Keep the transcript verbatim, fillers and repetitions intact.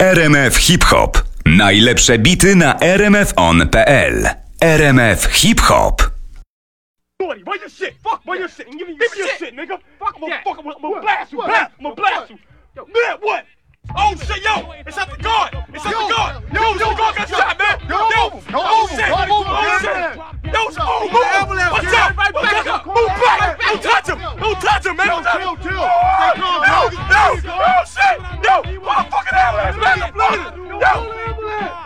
R M F Hip Hop. Najlepsze bity na r m f on kropka p l. R M F Hip Hop. Where your shit? Fuck, where your shit? Give me your, your shit, nigga. Fuck, I'm gonna fuck, I'm gonna blast you, blast, I'm gonna blast you. Yo, man, what? Oh shit, yo, it's at the guard. It's at the guard. Yo, yo, the guard got shot, man. Yo, yo, oh shit, oh shit. Yo, oh, move, watch out. Move back, don't touch him, don't touch him, man. Don't touch him.